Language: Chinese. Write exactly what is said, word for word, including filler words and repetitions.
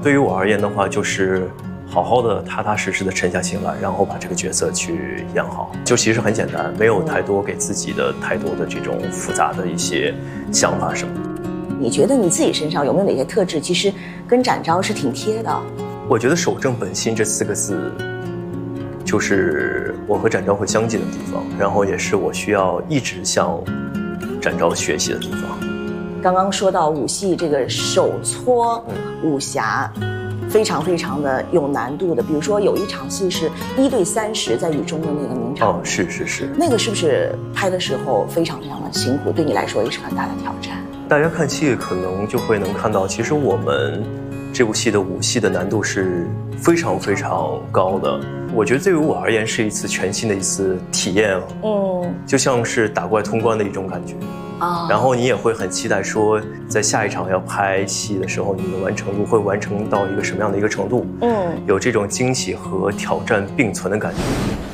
对于我而言的话，就是好好的、踏踏实实的沉下心来，然后把这个角色去演好。就其实很简单，没有太多给自己的太多的这种复杂的一些想法什么的。 你觉得你自己身上有没有哪些特质，其实跟展昭是挺贴的？ 我觉得守正本心这四个字，就是我和展昭会相近的地方，然后也是我需要一直向展昭学习的地方。 刚刚说到武戏这个手搓武侠，非常非常的有难度的。比如说有一场戏是一对三十，在雨中的那个名场。 哦，是是是。 那个是不是拍的时候非常非常的辛苦？对你来说也是很大的挑战。 大家看戏可能就会能看到，其实我们这部戏的武戏的难度是非常非常高的。我觉得对于我而言是一次全新的一次体验，嗯，就像是打怪通关的一种感觉啊。然后你也会很期待说，在下一场要拍戏的时候，你的完成度会完成到一个什么样的一个程度？嗯，有这种惊喜和挑战并存的感觉。